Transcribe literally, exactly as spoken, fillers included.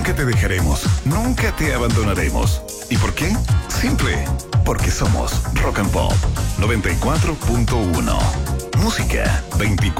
Nunca te dejaremos, nunca te abandonaremos. ¿Y por qué? Simple, porque somos Rock and Pop noventa y cuatro punto uno. Música veinticuatro